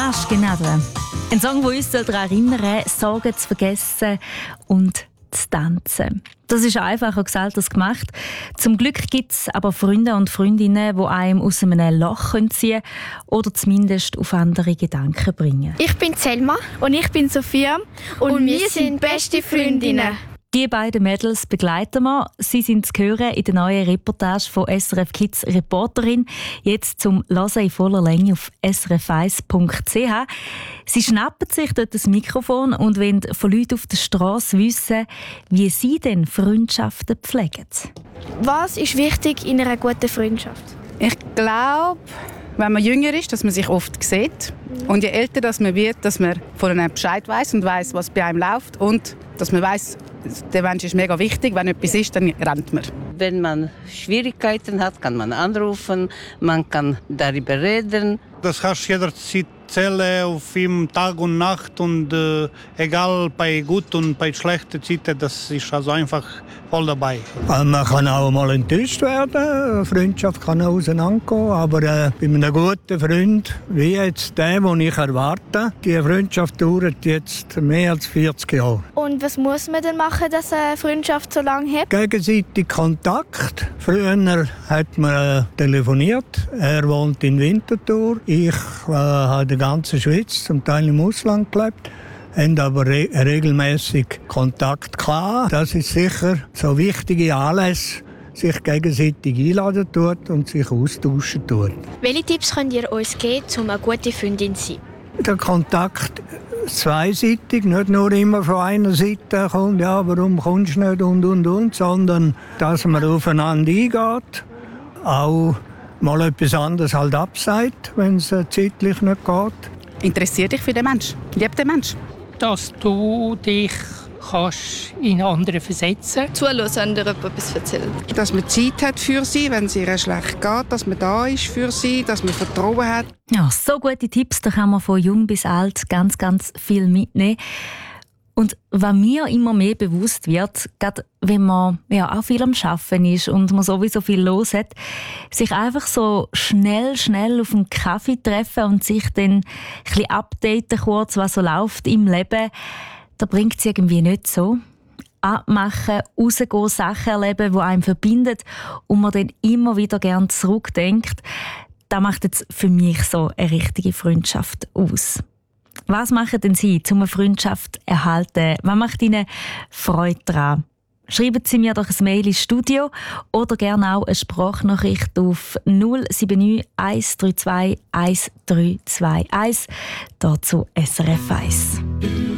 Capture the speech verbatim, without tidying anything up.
Naschgenade. Ein Song, der uns daran erinnern soll, Sorgen zu vergessen und zu tanzen. Das ist einfacher gesagt als gemacht. Zum Glück gibt es aber Freunde und Freundinnen, die einem aus einem Loch ziehen können oder zumindest auf andere Gedanken bringen. Ich bin Selma und ich bin Sophia und, und wir sind beste Freundinnen. Die beiden Mädels begleiten wir. Sie sind zu hören in der neuen Reportage von S R F Kids Reporterin. Jetzt zum Hören in voller Länge auf s r f eins punkt c h. Sie schnappen sich dort das Mikrofon und wollen von Leuten auf der Straße wissen, wie sie denn Freundschaften pflegen. Was ist wichtig in einer guten Freundschaft? Ich glaube, wenn man jünger ist, dass man sich oft sieht. Und je älter dass man wird, dass man von einem Bescheid weiss und weiss, was bei einem läuft. Und dass man weiss, der Mensch ist mega wichtig. Wenn etwas ist, dann rennt man. Wenn man Schwierigkeiten hat, kann man anrufen, man kann darüber reden. Das hast du jederzeit Zelle auf ihm Tag und Nacht und äh, egal bei gut und bei schlechten Zeiten, das ist also einfach voll dabei. Man kann auch mal enttäuscht werden, eine Freundschaft kann auch auseinandergehen, aber äh, bei einem guten Freund, wie jetzt der, den ich erwarte, die Freundschaft dauert jetzt mehr als vierzig Jahre. Und was muss man denn machen, dass eine Freundschaft so lange hält? Gegenseitig Kontakt. Früher hat man äh, telefoniert, er wohnt in Winterthur, ich äh, habe in der ganzen Schweiz, zum Teil im Ausland gelebt, haben aber re- regelmäßig Kontakt gehabt. Das ist sicher so wichtige Anlässe, sich gegenseitig einladen tut und sich austauschen tut. Welche Tipps könnt ihr uns geben, um eine gute Freundin zu sein? Der Kontakt zweiseitig, nicht nur immer von einer Seite kommt, ja, warum kommst du nicht und und und, sondern dass man aufeinander eingeht, auch mal etwas anderes halt abseit, wenn es zeitlich nicht geht. Interessier dich für den Menschen. Lieb den Menschen. Dass du dich kannst in andere versetzen. Zuhören, wenn dir jemand etwas erzählt. Dass man Zeit hat für sie, wenn es ihr schlecht geht, dass man da ist für sie, dass man Vertrauen hat. Ja, so gute Tipps, da kann man von jung bis alt ganz, ganz viel mitnehmen. Und was mir immer mehr bewusst wird, gerade wenn man ja auch viel am Arbeiten ist und man sowieso viel los hat, sich einfach so schnell, schnell auf einen Kaffee treffen und sich dann ein bisschen updaten kurz, was so läuft im Leben, da bringt es irgendwie nicht so. Abmachen, rausgehen, Sachen erleben, die einem verbindet und man dann immer wieder gerne zurückdenkt, das macht jetzt für mich so eine richtige Freundschaft aus. Was machen denn Sie, um eine Freundschaft zu erhalten? Was macht Ihnen Freude daran? Schreiben Sie mir doch ein Mail ins Studio oder gerne auch eine Sprachnachricht auf null sieben neun eins drei zwei eins drei zwei eins, hier zu S R F eins.